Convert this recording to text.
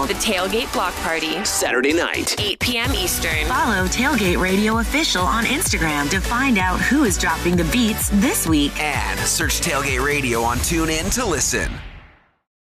now. The Tailgate Block Party. Saturday night. 8 p.m. Eastern. Follow Tailgate Radio Official on Instagram to find out who is dropping the beats this week. And search Tailgate Radio on TuneIn to listen.